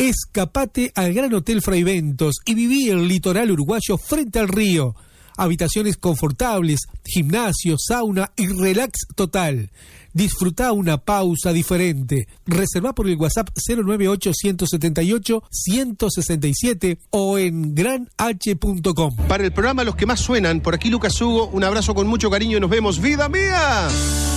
Escapate al Gran Hotel Fraiventos y viví el litoral uruguayo frente al río. Habitaciones confortables, gimnasio, sauna y relax total. Disfrutá una pausa diferente. Reservá por el WhatsApp 098-178-167 o en granH.com. Para el programa Los que más suenan, por aquí Lucas Hugo, un abrazo con mucho cariño y nos vemos. ¡Vida mía!